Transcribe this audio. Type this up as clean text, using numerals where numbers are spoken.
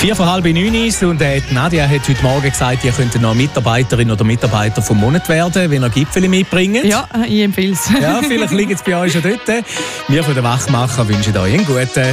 8:45 und Nadia hat heute Morgen gesagt, ihr könnt noch Mitarbeiterin oder Mitarbeiter vom Monat werden, wenn ihr Gipfeli mitbringt. Ja, ich empfehle es. Ja, vielleicht liegt es bei euch schon dort. Wir von den Wachmacher wünschen euch einen guten